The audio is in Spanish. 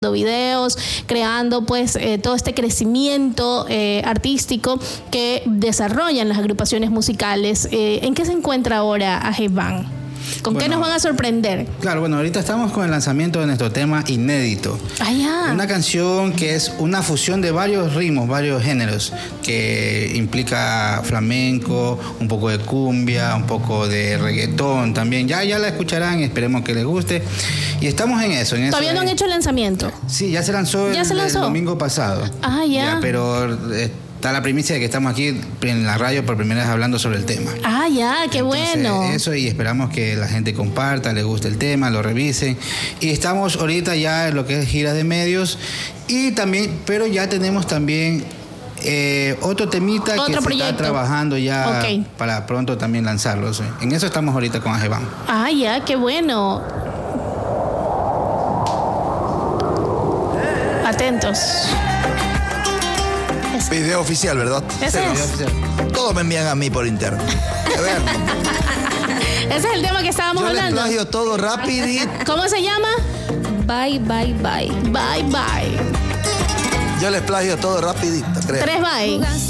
videos, creando pues todo este crecimiento artístico que desarrollan las agrupaciones musicales. ¿En qué se encuentra ahora Ajeban? ¿Con qué nos van a sorprender? Claro, bueno, ahorita estamos con el lanzamiento de nuestro tema inédito. Ah, ya. Una canción que es una fusión de varios ritmos, varios géneros, que implica flamenco, un poco de cumbia, un poco de reggaetón también. Ya la escucharán, esperemos que les guste. Y estamos en eso. ¿Todavía no han hecho el lanzamiento? Sí, ya se lanzó, el domingo pasado. Ah, ya. Pero está la primicia de que estamos aquí en la radio por primera vez hablando sobre el tema. Ah, ya, qué Entonces, bueno. Eso, y esperamos que la gente comparta, le guste el tema, lo revisen. Y estamos ahorita ya en lo que es giras de medios. Y también, pero ya tenemos también otro temita que se está trabajando ya para pronto también lanzarlo. ¿Sí? En eso estamos ahorita con Ajeban. Ah, ya, qué bueno. Atentos. Video oficial, ¿verdad? Ese es. Video oficial. Todos me envían a mí por interno. A ver. Ese es el tema que estábamos hablando. Yo les plagio todo rapidito. ¿Cómo se llama? Bye, bye, bye. Bye, bye. Yo les plagio todo rapidito, creo. 3 bye.